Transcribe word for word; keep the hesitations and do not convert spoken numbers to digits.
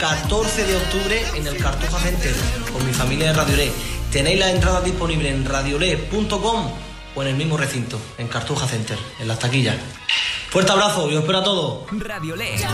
catorce de octubre en el Cartuja Center con mi familia de Radiolé. Tenéis las entradas disponibles en radiolé punto com o en el mismo recinto, en Cartuja Center, en las taquillas. Fuerte abrazo y os espero a todos. Radiolé.